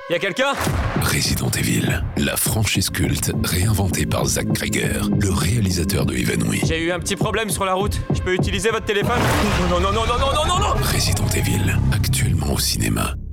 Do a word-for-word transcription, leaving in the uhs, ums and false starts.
Y'a quelqu'un? Resident Evil, la franchise culte réinventée par Zach Cregger, le réalisateur de Evenwy. J'ai eu un petit problème sur la route. Je peux utiliser votre téléphone? Non, non, non, non, non, non, non, non, non. Resident Evil, actuellement au cinéma.